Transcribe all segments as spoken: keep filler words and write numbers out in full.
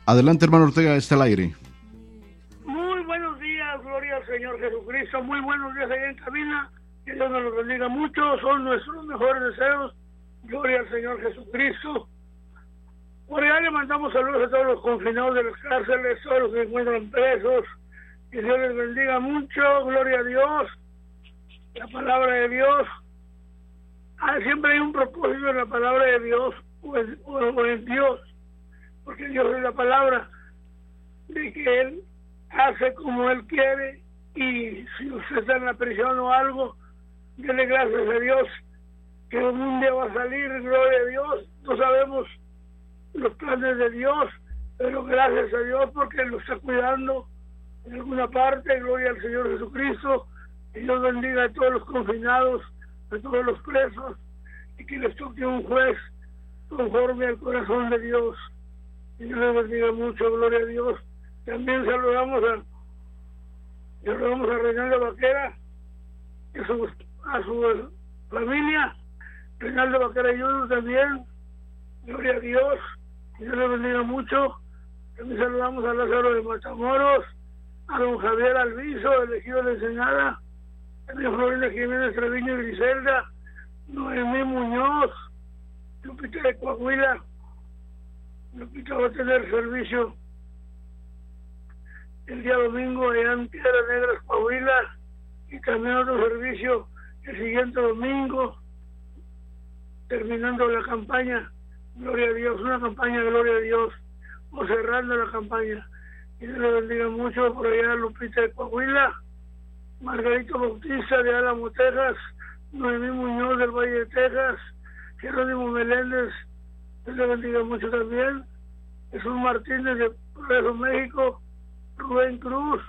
Adelante, hermano Ortega, está al aire. Muy buenos días, gloria al Señor Jesucristo. Muy buenos días allá en cabina. Que Dios nos los bendiga mucho. Son nuestros mejores deseos. Gloria al Señor Jesucristo. Por allá le mandamos saludos a todos los confinados de las cárceles, todos los que se encuentran presos. Que Dios les bendiga mucho. Gloria a Dios. La palabra de Dios. Ah, siempre hay un propósito en la palabra de Dios o en, o, o en Dios. Porque Dios es la palabra de que Él hace como Él quiere, y si usted está en la prisión o algo, dele gracias a Dios que un día va a salir, gloria a Dios. No sabemos los planes de Dios, pero gracias a Dios porque Él lo está cuidando en alguna parte. Gloria al Señor Jesucristo. Que Dios bendiga a todos los confinados, a todos los presos, y que les toque un juez conforme al corazón de Dios. Y Dios les bendiga mucho, gloria a Dios. También saludamos a saludamos a Reinaldo Vaquera y a su, a su familia, Reinaldo Vaquera Junior también, gloria a Dios, y Dios le bendiga mucho. También saludamos a Lázaro de Matamoros, a don Javier Alviso, elegido de Ensenada, también Florina Jiménez Treviño y Griselda, Noemí Muñoz, Lupita de Coahuila. Lupita va a tener servicio el día domingo allá en Piedras Negras, Coahuila, y también otro servicio el siguiente domingo, terminando la campaña, gloria a Dios, una campaña, gloria a Dios, o cerrando la campaña. Y Dios le bendiga mucho por allá Lupita de Coahuila, Margarito Bautista de Álamo, Texas, Noemí Muñoz del Valle de Texas, Jerónimo Meléndez, Dios le bendiga mucho también, Jesús Martínez de Progreso, México, Rubén Cruz,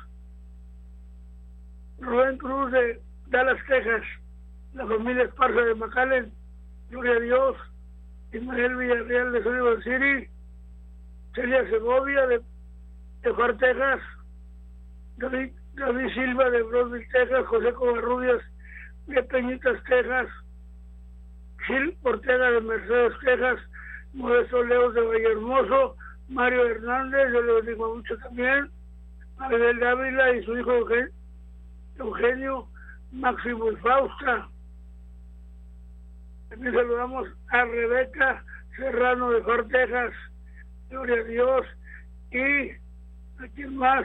Rubén Cruz de Dallas, Texas, la familia Esparza de McAllen, gloria a Dios, Ismael Villarreal de Sullivan City, Celia Segovia de Tejuar, Texas, David, David Silva de Brownsville, Texas, José Covarrubias de Peñitas, Texas, Gil Ortega de Mercedes, Texas, Modesto Leos de Vallehermoso, Mario Hernández, yo le bendigo mucho también, Abel Dávila y su hijo Eugenio, Eugenio Máximo y Fausta. También saludamos a Rebeca Serrano de Fort Texas, gloria a Dios, y a quien más.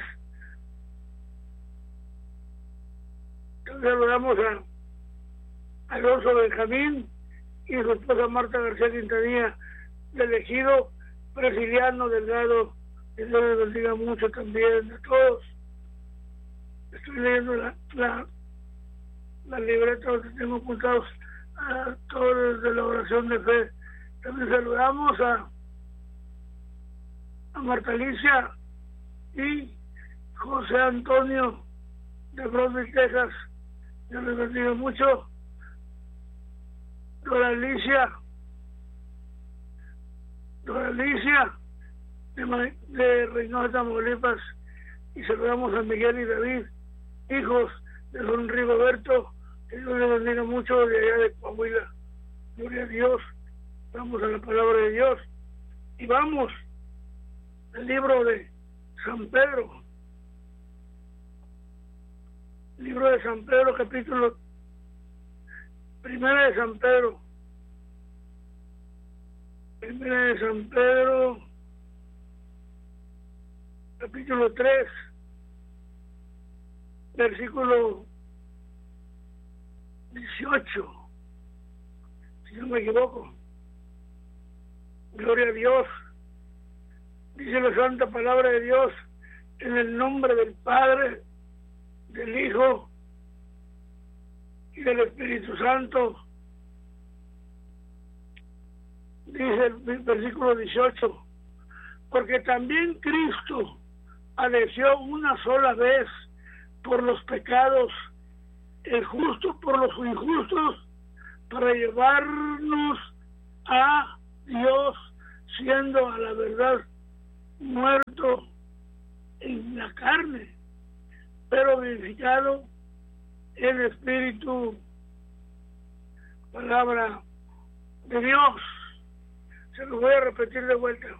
También saludamos a Alonso Benjamín y su esposa Marta García Quintanilla, del Ejido Presiliano Delgado. Que Dios les bendiga mucho también a todos. Estoy leyendo la, la, la libreta donde tengo apuntados a todos de la oración de fe. También saludamos a, a Marta Alicia y José Antonio de Brownsville, Texas. Dios les bendiga mucho. Dora Alicia, Dora Alicia de, de Reynosa, Tamaulipas, y saludamos a Miguel y David, hijos de don Rigoberto, que Dios les bendiga mucho de allá de Coahuila. Gloria a Dios. Vamos a la palabra de Dios y vamos al libro de San Pedro, libro de San Pedro, capítulo primera de San Pedro, primera de San Pedro, capítulo tres, versículo dieciocho, si no me equivoco. Gloria a Dios. Dice la santa palabra de Dios: en el nombre del Padre, del Hijo y del Espíritu Santo. Dice el versículo dieciocho: porque también Cristo padeció una sola vez por los pecados, el justo por los injustos, para llevarnos a Dios, siendo a la verdad muerto en la carne, pero vivificado en espíritu. Palabra de Dios. Se lo voy a repetir de vuelta.